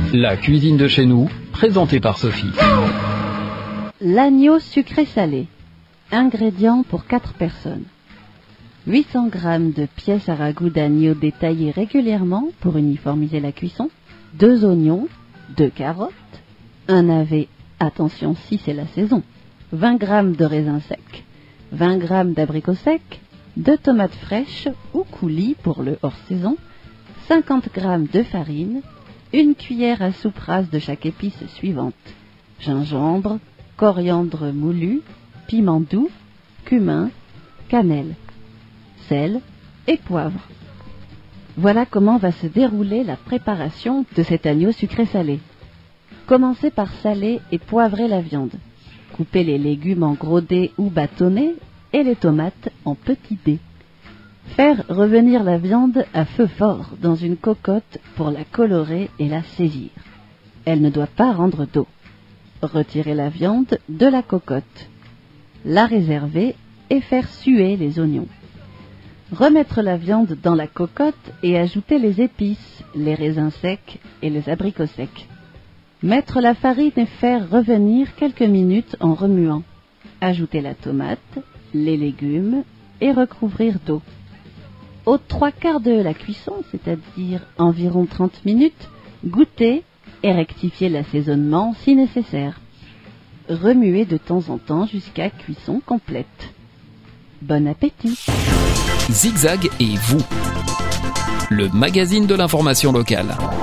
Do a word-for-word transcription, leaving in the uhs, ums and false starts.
La cuisine de chez nous, présentée par Sophie. L'agneau sucré-salé. Ingrédients pour quatre personnes. huit cents grammes de pièces à ragoût d'agneau détaillées régulièrement pour uniformiser la cuisson. deux oignons, deux carottes, un navet, attention si c'est la saison, vingt grammes de raisins secs, vingt grammes d'abricots secs, deux tomates fraîches ou coulis pour le hors-saison, cinquante grammes de farine, une cuillère à soupe rase de chaque épice suivante: gingembre, coriandre moulu, piment doux, cumin, cannelle, sel et poivre. Voilà comment va se dérouler la préparation de cet agneau sucré-salé. Commencez par saler et poivrer la viande. Coupez les légumes en gros dés ou bâtonnets et les tomates en petits dés. Faire revenir la viande à feu fort dans une cocotte pour la colorer et la saisir. Elle ne doit pas rendre d'eau. Retirer la viande de la cocotte. La réserver et faire suer les oignons. Remettre la viande dans la cocotte et ajouter les épices, les raisins secs et les abricots secs. Mettre la farine et faire revenir quelques minutes en remuant. Ajouter la tomate, les légumes et recouvrir d'eau. Aux trois quarts de la cuisson, c'est-à-dire environ trente minutes, goûter et rectifier l'assaisonnement si nécessaire. Remuer de temps en temps jusqu'à cuisson complète. Bon appétit! Zigzag et vous, le magazine de l'information locale.